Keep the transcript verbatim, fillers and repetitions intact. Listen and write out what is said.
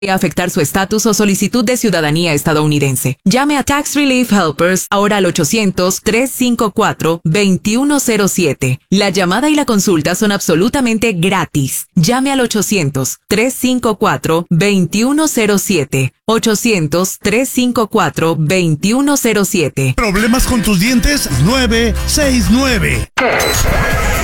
afectar su estatus o solicitud de ciudadanía estadounidense. Llame a Tax Relief Helpers ahora al ochocientos, trescientos cincuenta y cuatro, veintiuno cero siete. La llamada y la consulta son absolutamente gratis. Llame al ochocientos, trescientos cincuenta y cuatro, veintiuno cero siete. ochocientos, trescientos cincuenta y cuatro, veintiuno cero siete. ¿Problemas con tus dientes? nueve seis nueve.